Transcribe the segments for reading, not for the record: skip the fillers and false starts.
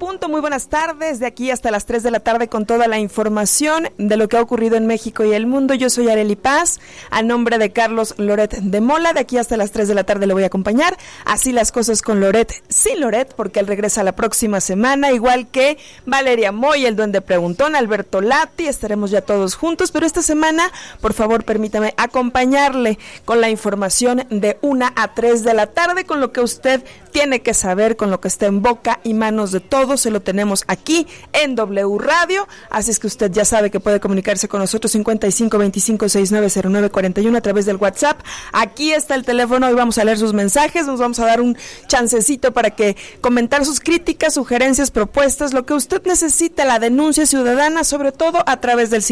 punto, muy buenas tardes, de aquí hasta las 3 de la tarde con toda la información de lo que ha ocurrido en México y el mundo. Yo soy Arely Paz, a nombre de Carlos Loret de Mola, de aquí hasta las 3 de la tarde le voy a acompañar. Así las cosas con Loret, sin Loret, porque él regresa la próxima semana, igual que Valeria Moy, el Duende Preguntón, Alberto Lati, estaremos ya todos juntos, pero esta semana, por favor, permítame acompañarle con la información de 1 a 3 de la tarde, con lo que usted tiene que saber, con lo que está en boca y manos de todos, se lo tenemos aquí en W Radio, así es que usted ya sabe que puede comunicarse con nosotros 5525690941 a través del WhatsApp. Aquí está el teléfono, hoy vamos a leer sus mensajes, nos vamos a dar un chancecito para que comentar sus críticas, sugerencias, propuestas, lo que usted necesita, la denuncia ciudadana, sobre todo a través del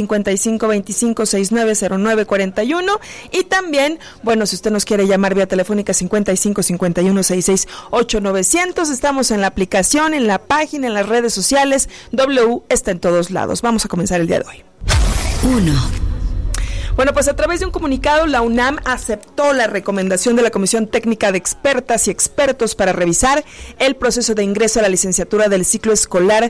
5525690941 y también, bueno, si usted nos quiere llamar vía telefónica 5551668900, estamos en la aplicación, en la página, en las redes sociales. W está en todos lados. Vamos a comenzar el día de hoy. 1. Bueno, pues a través de un comunicado, la UNAM aceptó la recomendación de la Comisión Técnica de Expertas y Expertos para revisar el proceso de ingreso a la licenciatura del ciclo escolar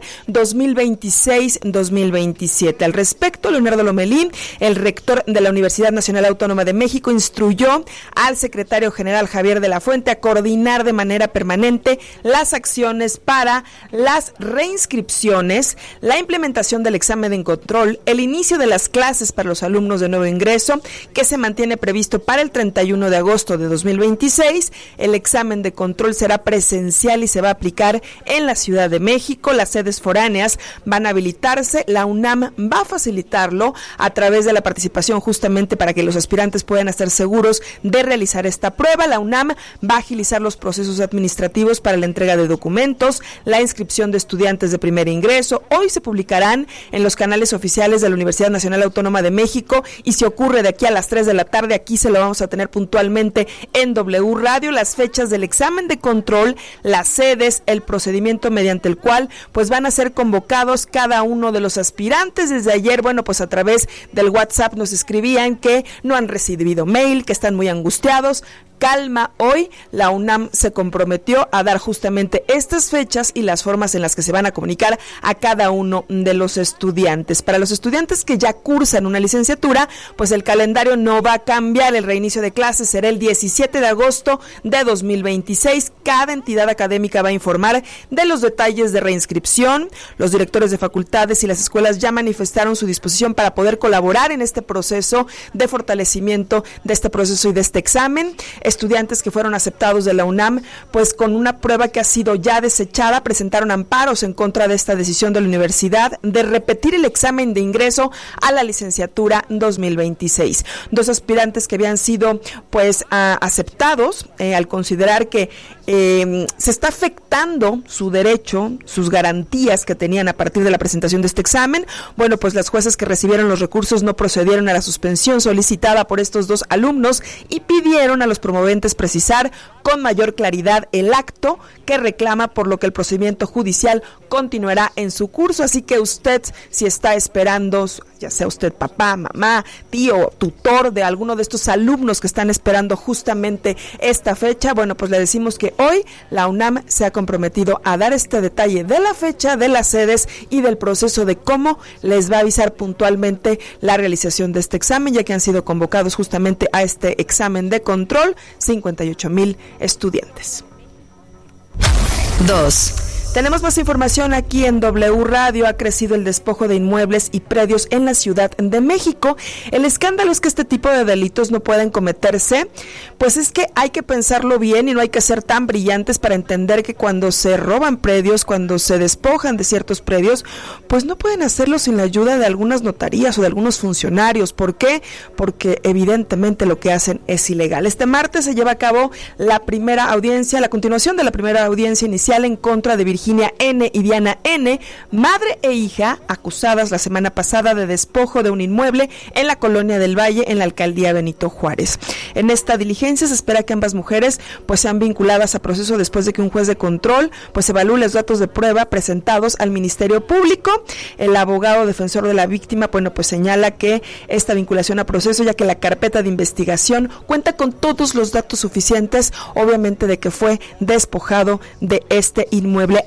2026-2027. Al respecto, Leonardo Lomelí, el rector de la Universidad Nacional Autónoma de México, instruyó al secretario general Javier de la Fuente a coordinar de manera permanente las acciones para las reinscripciones, la implementación del examen de control, el inicio de las clases para los alumnos de nuevo ingreso, que se mantiene previsto para el 31 de agosto de 2026. El examen de control será presencial y se va a aplicar en la Ciudad de México. Las sedes foráneas van a habilitarse. La UNAM va a facilitarlo a través de la participación, justamente para que los aspirantes puedan estar seguros de realizar esta prueba. La UNAM va a agilizar los procesos administrativos para la entrega de documentos, la inscripción de estudiantes de primer ingreso. Hoy se publicarán en los canales oficiales de la Universidad Nacional Autónoma de México, y si ocurre de aquí a las 3 de la tarde, aquí se lo vamos a tener puntualmente en W Radio, las fechas del examen de control, las sedes, el procedimiento mediante el cual pues van a ser convocados cada uno de los aspirantes. Desde ayer, bueno, pues a través del WhatsApp nos escribían que no han recibido mail, que están muy angustiados. Calma, hoy la UNAM se comprometió a dar justamente estas fechas y las formas en las que se van a comunicar a cada uno de los estudiantes. Para los estudiantes que ya cursan una licenciatura, pues el calendario no va a cambiar. El reinicio de clases será el 17 de agosto de 2026. Cada entidad académica va a informar de los detalles de reinscripción. Los directores de facultades y las escuelas ya manifestaron su disposición para poder colaborar en este proceso de fortalecimiento de este proceso y de este examen. Estudiantes que fueron aceptados de la UNAM, pues con una prueba que ha sido ya desechada, presentaron amparos en contra de esta decisión de la universidad de repetir el examen de ingreso a la licenciatura 2026. Dos aspirantes que habían sido pues aceptados al considerar que se está afectando su derecho, sus garantías que tenían a partir de la presentación de este examen. Bueno, pues las jueces que recibieron los recursos no procedieron a la suspensión solicitada por estos dos alumnos y pidieron a los promoventes precisar con mayor claridad el acto que reclama, por lo que el procedimiento judicial continuará en su curso. Así que usted, si está esperando, ya sea usted papá, mamá, tío, tutor de alguno de estos alumnos que están esperando justamente esta fecha, bueno, pues le decimos que hoy la UNAM se ha comprometido a dar este detalle de la fecha, de las sedes y del proceso de cómo les va a avisar puntualmente la realización de este examen, ya que han sido convocados justamente a este examen de control 58,000 estudiantes. 2. Tenemos más información aquí en W Radio. Ha crecido el despojo de inmuebles y predios en la Ciudad de México. El escándalo es que este tipo de delitos no pueden cometerse, pues es que hay que pensarlo bien y no hay que ser tan brillantes para entender que cuando se roban predios, cuando se despojan de ciertos predios, pues no pueden hacerlo sin la ayuda de algunas notarías o de algunos funcionarios. ¿Por qué? Porque evidentemente lo que hacen es ilegal. Este martes se lleva a cabo la primera audiencia, la continuación de la primera audiencia inicial en contra de Virginia N. y Diana N., madre e hija, acusadas la semana pasada de despojo de un inmueble en la Colonia del Valle, en la alcaldía Benito Juárez. En esta diligencia se espera que ambas mujeres pues sean vinculadas a proceso después de que un juez de control pues evalúe los datos de prueba presentados al Ministerio Público. El abogado defensor de la víctima, bueno, pues señala que esta vinculación a proceso, ya que la carpeta de investigación cuenta con todos los datos suficientes, obviamente, de que fue despojado de este inmueble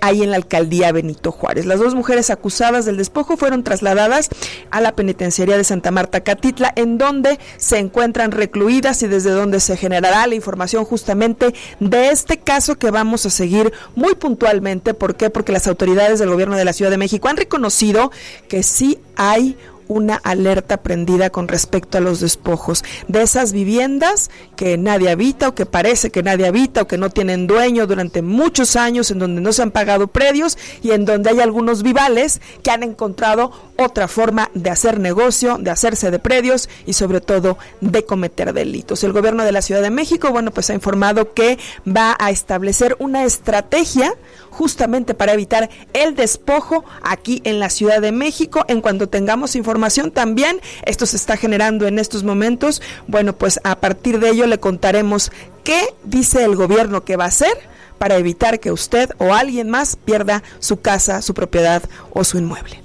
ahí en la alcaldía Benito Juárez. Las dos mujeres acusadas del despojo fueron trasladadas a la penitenciaría de Santa Marta Catitla, en donde se encuentran recluidas y desde donde se generará la información justamente de este caso que vamos a seguir muy puntualmente. ¿Por qué? Porque las autoridades del gobierno de la Ciudad de México han reconocido que sí hay una alerta prendida con respecto a los despojos de esas viviendas que nadie habita o que parece que nadie habita o que no tienen dueño durante muchos años, en donde no se han pagado predios y en donde hay algunos vivales que han encontrado otra forma de hacer negocio, de hacerse de predios y sobre todo de cometer delitos. El gobierno de la Ciudad de México, pues ha informado que va a establecer una estrategia justamente para evitar el despojo aquí en la Ciudad de México. En cuanto tengamos información también, esto se está generando en estos momentos, pues a partir de ello le contaremos qué dice el gobierno que va a hacer para evitar que usted o alguien más pierda su casa, su propiedad o su inmueble.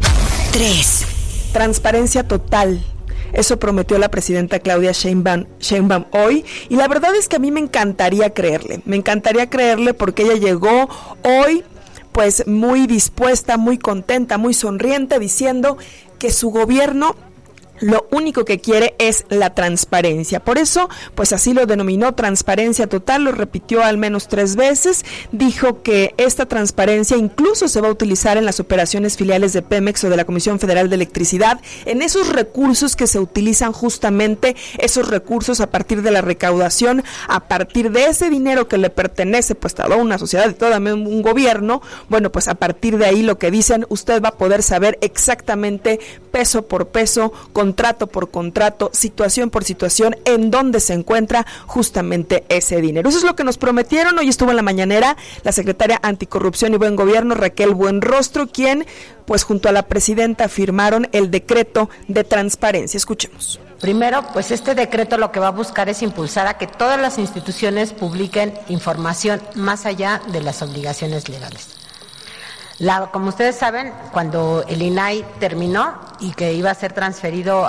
3. Transparencia total. Eso prometió la presidenta Claudia Sheinbaum hoy, y la verdad es que a mí me encantaría creerle porque ella llegó hoy pues muy dispuesta, muy contenta, muy sonriente, diciendo que su gobierno lo único que quiere es la transparencia. Por eso, pues así lo denominó, transparencia total, lo repitió al menos 3 veces. Dijo que esta transparencia incluso se va a utilizar en las operaciones filiales de Pemex o de la Comisión Federal de Electricidad, en esos recursos que se utilizan justamente, esos recursos a partir de la recaudación, a partir de ese dinero que le pertenece pues a toda una sociedad y todo un gobierno. Pues a partir de ahí lo que dicen, usted va a poder saber exactamente peso por peso, contrato por contrato, situación por situación, en dónde se encuentra justamente ese dinero. Eso es lo que nos prometieron. Hoy estuvo en la mañanera la secretaria Anticorrupción y Buen Gobierno, Raquel Buenrostro, quien pues junto a la presidenta firmaron el decreto de transparencia. Escuchemos. Primero, pues este decreto lo que va a buscar es impulsar a que todas las instituciones publiquen información más allá de las obligaciones legales. Como ustedes saben, cuando el INAI terminó y que iba a ser transferido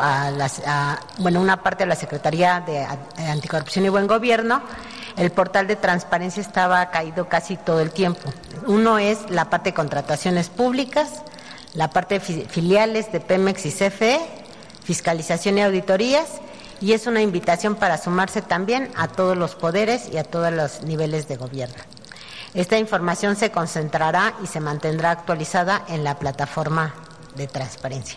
una parte de la Secretaría de Anticorrupción y Buen Gobierno, el portal de transparencia estaba caído casi todo el tiempo. Uno es la parte de contrataciones públicas, la parte de filiales de Pemex y CFE, fiscalización y auditorías, y es una invitación para sumarse también a todos los poderes y a todos los niveles de gobierno. Esta información se concentrará y se mantendrá actualizada en la plataforma de transparencia.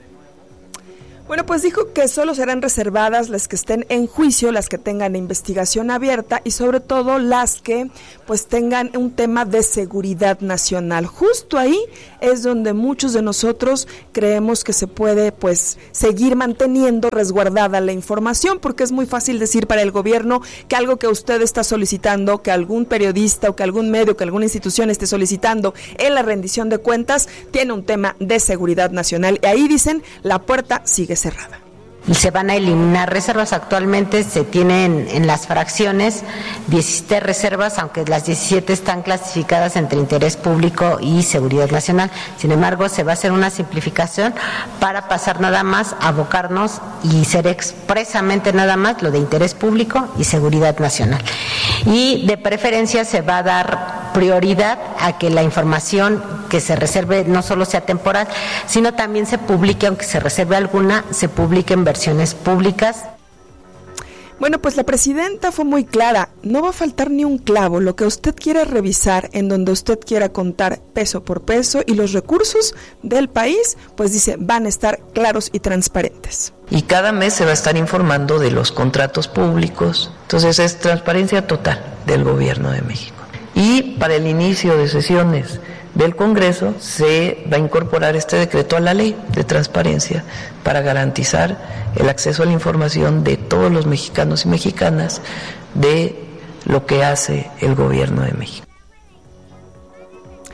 Pues dijo que solo serán reservadas las que estén en juicio, las que tengan investigación abierta y sobre todo las que pues tengan un tema de seguridad nacional. Justo ahí es donde muchos de nosotros creemos que se puede pues seguir manteniendo resguardada la información, porque es muy fácil decir para el gobierno que algo que usted está solicitando, que algún periodista o que algún medio, que alguna institución esté solicitando en la rendición de cuentas, tiene un tema de seguridad nacional. Y ahí dicen, la puerta sigue cerrada. Y se van a eliminar reservas. Actualmente se tienen en las fracciones 17 reservas, aunque las 17 están clasificadas entre interés público y seguridad nacional. Sin embargo, se va a hacer una simplificación para pasar nada más a abocarnos y ser expresamente nada más lo de interés público y seguridad nacional. Y de preferencia se va a dar prioridad a que la información que se reserve no solo sea temporal, sino también se publique, aunque se reserve alguna, se publique en versiones públicas. Pues la presidenta fue muy clara, no va a faltar ni un clavo, lo que usted quiera revisar, en donde usted quiera contar peso por peso, y los recursos del país, pues dice, van a estar claros y transparentes. Y cada mes se va a estar informando de los contratos públicos, entonces es transparencia total del gobierno de México. Y para el inicio de sesiones del Congreso se va a incorporar este decreto a la ley de transparencia para garantizar el acceso a la información de todos los mexicanos y mexicanas de lo que hace el gobierno de México.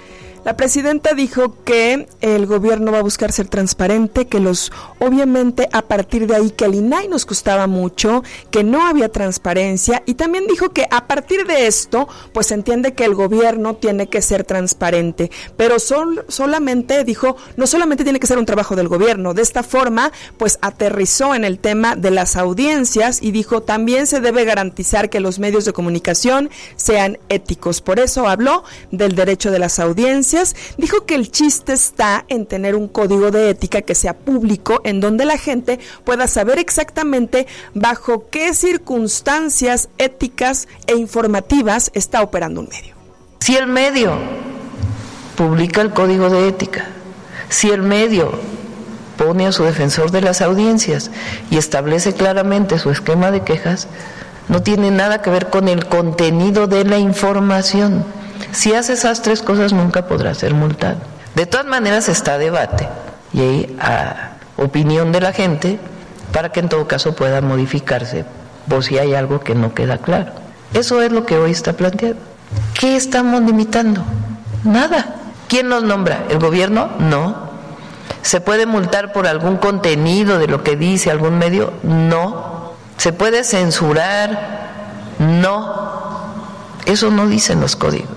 La presidenta dijo que el gobierno va a buscar ser transparente, que obviamente a partir de ahí que el INAI nos costaba mucho, que no había transparencia, y también dijo que a partir de esto, pues entiende que el gobierno tiene que ser transparente, pero solamente dijo, no solamente tiene que ser un trabajo del gobierno, de esta forma, pues aterrizó en el tema de las audiencias y dijo, también se debe garantizar que los medios de comunicación sean éticos. Por eso habló del derecho de las audiencias. Dijo que el chiste está en tener un código de ética que sea público, en donde la gente pueda saber exactamente bajo qué circunstancias éticas e informativas está operando un medio. Si el medio publica el código de ética, si el medio pone a su defensor de las audiencias y establece claramente su esquema de quejas, no tiene nada que ver con el contenido de la información. Si hace esas tres cosas nunca podrá ser multado. De todas maneras está a debate y a opinión de la gente para que en todo caso pueda modificarse por si hay algo que no queda claro. Eso es lo que hoy está planteado. ¿Qué estamos limitando? Nada. ¿Quién nos nombra? ¿El gobierno? No. ¿Se puede multar por algún contenido de lo que dice algún medio? No. ¿Se puede censurar? No. Eso no dicen los códigos,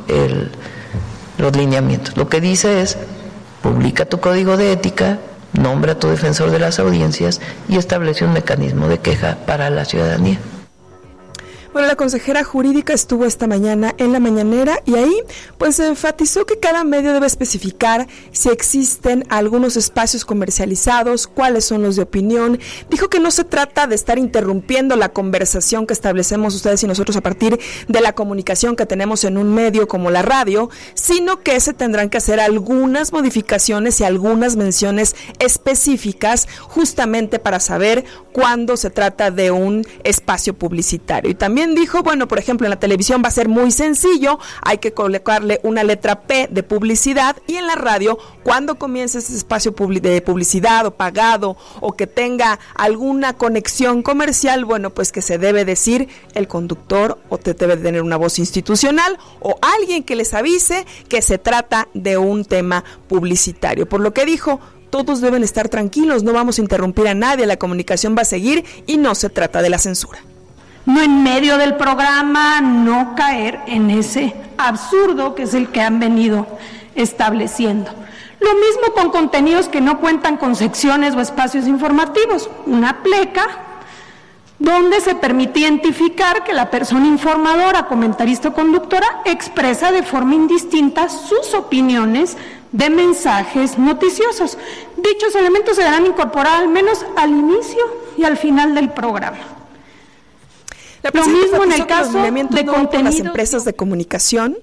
los lineamientos. Lo que dice es, publica tu código de ética, nombra a tu defensor de las audiencias y establece un mecanismo de queja para la ciudadanía. Bueno, la consejera jurídica estuvo esta mañana en la mañanera y ahí pues se enfatizó que cada medio debe especificar si existen algunos espacios comercializados, cuáles son los de opinión. Dijo que no se trata de estar interrumpiendo la conversación que establecemos ustedes y nosotros a partir de la comunicación que tenemos en un medio como la radio, sino que se tendrán que hacer algunas modificaciones y algunas menciones específicas justamente para saber cuándo se trata de un espacio publicitario. Y también dijo, bueno, por ejemplo, en la televisión va a ser muy sencillo, hay que colocarle una letra P de publicidad, y en la radio, cuando comience ese espacio de publicidad o pagado o que tenga alguna conexión comercial, bueno, pues que se debe decir el conductor o te debe tener una voz institucional o alguien que les avise que se trata de un tema publicitario. Por lo que dijo, todos deben estar tranquilos, no vamos a interrumpir a nadie, la comunicación va a seguir y no se trata de la censura. No en medio del programa, no caer en ese absurdo que es el que han venido estableciendo. Lo mismo con contenidos que no cuentan con secciones o espacios informativos. Una pleca donde se permite identificar que la persona informadora, comentarista o conductora expresa de forma indistinta sus opiniones de mensajes noticiosos. Dichos elementos se deberán incorporar al menos al inicio y al final del programa. Lo mismo en el caso de contenido. Las empresas de comunicación.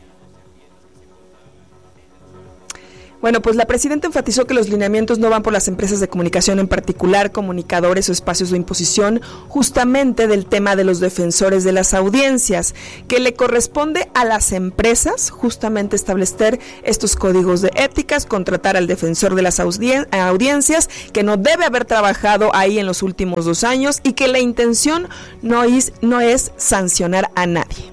Bueno, pues la presidenta enfatizó que los lineamientos no van por las empresas de comunicación, en particular comunicadores o espacios de imposición, justamente del tema de los defensores de las audiencias, que le corresponde a las empresas justamente establecer estos códigos de éticas, contratar al defensor de las audiencias, que no debe haber trabajado ahí en los últimos 2 años y que la intención no es sancionar a nadie.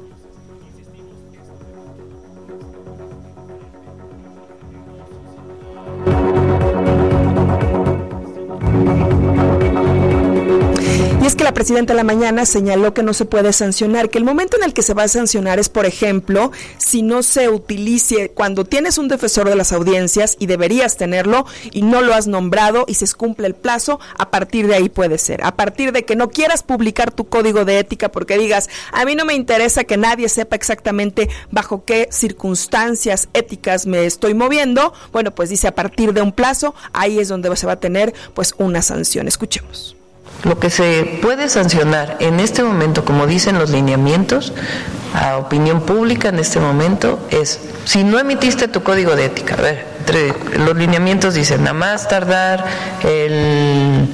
Y es que la presidenta de la mañana señaló que no se puede sancionar, que el momento en el que se va a sancionar es, por ejemplo, si no se utilice, cuando tienes un defensor de las audiencias y deberías tenerlo y no lo has nombrado y se cumple el plazo, a partir de ahí puede ser. A partir de que no quieras publicar tu código de ética porque digas, a mí no me interesa que nadie sepa exactamente bajo qué circunstancias éticas me estoy moviendo, bueno, pues dice a partir de un plazo, ahí es donde se va a tener pues una sanción. Escuchemos. Lo que se puede sancionar en este momento, como dicen los lineamientos, a opinión pública en este momento, es si no emitiste tu código de ética. A ver, los lineamientos dicen, nada más tardar el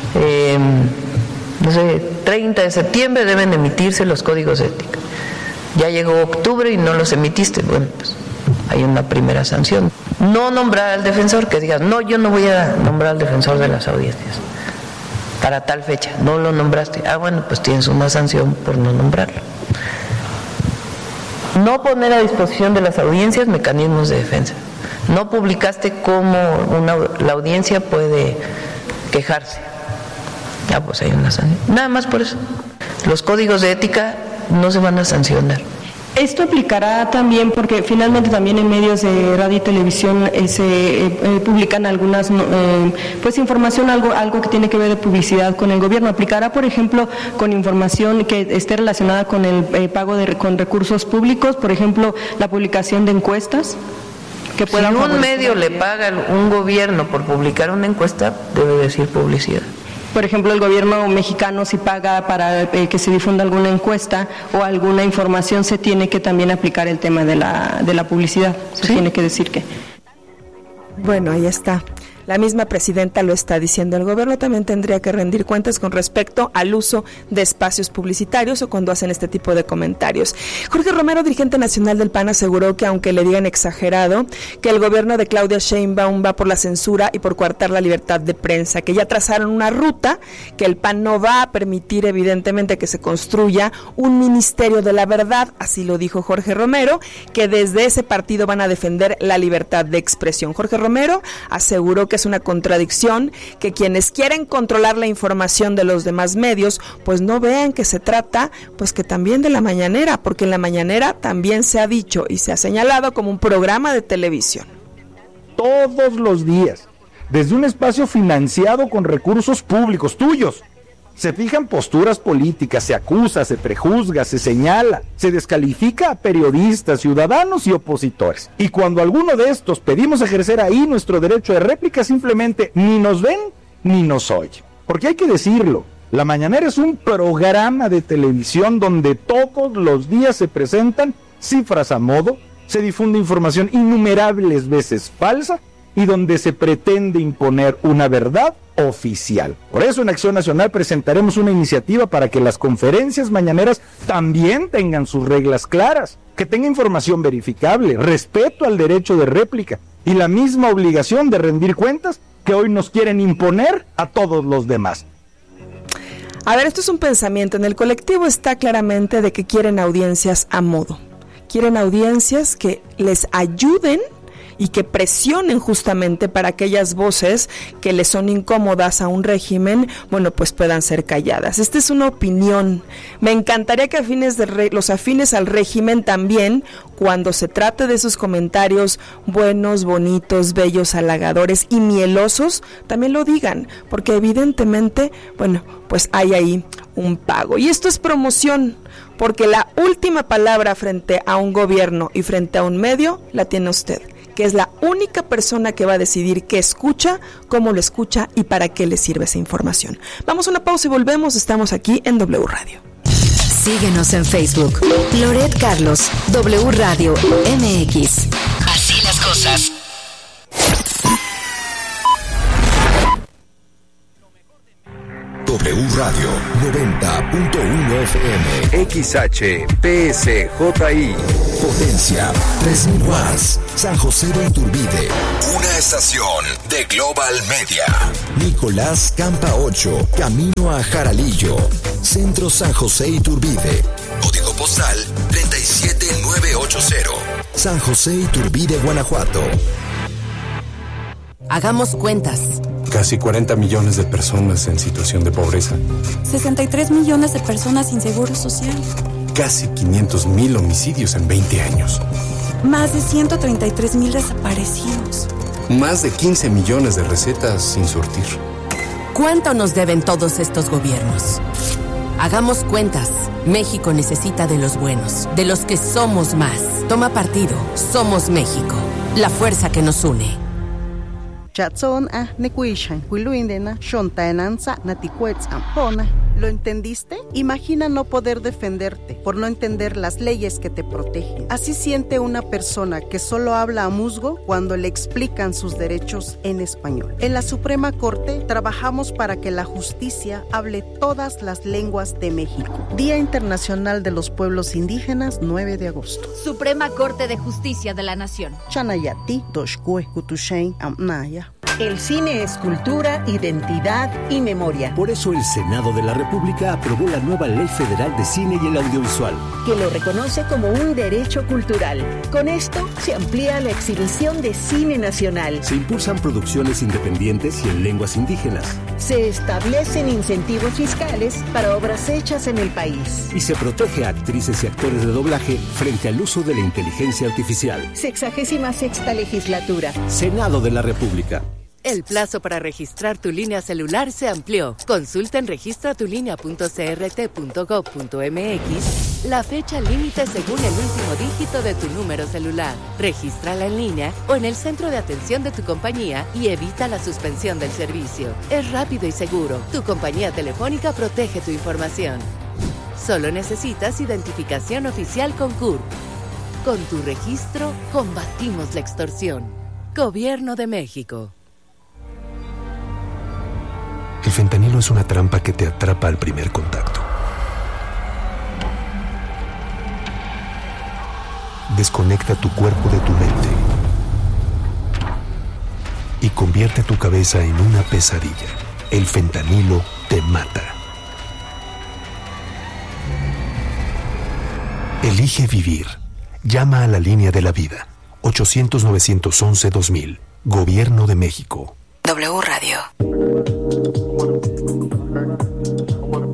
30 de septiembre deben emitirse los códigos de ética. Ya llegó octubre y no los emitiste, bueno, pues hay una primera sanción. No nombrar al defensor, que digas, no, yo no voy a nombrar al defensor de las audiencias para tal fecha, no lo nombraste, bueno, pues tienes una sanción por no nombrarlo. No poner a disposición de las audiencias mecanismos de defensa. No publicaste cómo la audiencia puede quejarse. Pues hay una sanción. Nada más por eso. Los códigos de ética no se van a sancionar. Esto aplicará también porque finalmente también en medios de radio y televisión se publican algunas pues información, algo que tiene que ver de publicidad con el gobierno. ¿Aplicará, por ejemplo, con información que esté relacionada con el pago con recursos públicos, por ejemplo, la publicación de encuestas? Que si un medio le paga a un gobierno por publicar una encuesta, debe decir publicidad. Por ejemplo, el gobierno mexicano, si paga para que se difunda alguna encuesta o alguna información, se tiene que también aplicar el tema de la publicidad. Se tiene que decir que... Bueno, ahí está. La misma presidenta lo está diciendo. El gobierno también tendría que rendir cuentas con respecto al uso de espacios publicitarios o cuando hacen este tipo de comentarios. Jorge Romero, dirigente nacional del PAN, aseguró que aunque le digan exagerado, que el gobierno de Claudia Sheinbaum va por la censura y por coartar la libertad de prensa, que ya trazaron una ruta, que el PAN no va a permitir evidentemente que se construya un ministerio de la verdad, así lo dijo Jorge Romero, que desde ese partido van a defender la libertad de expresión. Jorge Romero aseguró que es una contradicción que quienes quieren controlar la información de los demás medios, pues no vean que se trata, pues que también de la mañanera, porque en la mañanera también se ha dicho y se ha señalado como un programa de televisión. Todos los días, desde un espacio financiado con recursos públicos tuyos, se fijan posturas políticas, se acusa, se prejuzga, se señala, se descalifica a periodistas, ciudadanos y opositores. Y cuando alguno de estos pedimos ejercer ahí nuestro derecho de réplica, simplemente ni nos ven ni nos oyen. Porque hay que decirlo, La Mañanera es un programa de televisión donde todos los días se presentan cifras a modo, se difunde información innumerables veces falsa y donde se pretende imponer una verdad oficial. Por eso en Acción Nacional presentaremos una iniciativa para que las conferencias mañaneras también tengan sus reglas claras, que tenga información verificable, respeto al derecho de réplica y la misma obligación de rendir cuentas que hoy nos quieren imponer a todos los demás. A ver, esto es un pensamiento. En el colectivo está claramente de que quieren audiencias a modo. Quieren audiencias que les ayuden y que presionen justamente para aquellas voces que les son incómodas a un régimen, bueno, pues puedan ser calladas. Esta es una opinión. Me encantaría que los afines al régimen también, cuando se trate de esos comentarios buenos, bonitos, bellos, halagadores y mielosos, también lo digan, porque evidentemente, bueno, pues hay ahí un pago. Y esto es promoción, porque la última palabra frente a un gobierno y frente a un medio la tiene usted, que es la única persona que va a decidir qué escucha, cómo lo escucha y para qué le sirve esa información. Vamos a una pausa y volvemos. Estamos aquí en W Radio. Síguenos en Facebook. Loret Carlos, W Radio MX. Así las cosas. W Radio 90.1 FM XHPSJI Potencia 3000 watts San José de Iturbide. Una estación de Global Media. Nicolás Campa 8, camino a Jaralillo. Centro San José Iturbide. Código postal 37980. San José Iturbide, Guanajuato. Hagamos cuentas. Casi 40 millones de personas en situación de pobreza. 63 millones de personas sin seguro social. Casi 500,000 homicidios en 20 años. Más de 133,000 desaparecidos. Más de 15 millones de recetas sin surtir. ¿Cuánto nos deben todos estos gobiernos? Hagamos cuentas. México necesita de los buenos, de los que somos más. Toma partido. Somos México. La fuerza que nos une. ¿Lo entendiste? Imagina no poder defenderte por no entender las leyes que te protegen. Así siente una persona que solo habla a musgo cuando le explican sus derechos en español. En la Suprema Corte trabajamos para que la justicia hable todas las lenguas de México. Día Internacional de los Pueblos Indígenas, 9 de agosto. Suprema Corte de Justicia de la Nación. Chanayati, Doshkue, Kutushain, Amnaya. El cine es cultura, identidad y memoria. Por eso el Senado de la República aprobó la nueva Ley Federal de Cine y el Audiovisual, que lo reconoce como un derecho cultural. Con esto se amplía la exhibición de cine nacional. Se impulsan producciones independientes y en lenguas indígenas. Se establecen incentivos fiscales para obras hechas en el país. Y se protege a actrices y actores de doblaje frente al uso de la inteligencia artificial. 66ª legislatura. Senado de la República. El plazo para registrar tu línea celular se amplió. Consulta en registratulinea.crt.gov.mx la fecha límite según el último dígito de tu número celular. Regístrala en línea o en el centro de atención de tu compañía y evita la suspensión del servicio. Es rápido y seguro. Tu compañía telefónica protege tu información. Solo necesitas identificación oficial con CURP. Con tu registro, combatimos la extorsión. Gobierno de México. El fentanilo es una trampa que te atrapa al primer contacto. Desconecta tu cuerpo de tu mente y convierte tu cabeza en una pesadilla. El fentanilo te mata. Elige vivir. Llama a la línea de la vida. 800-911-2000. Gobierno de México. W Radio.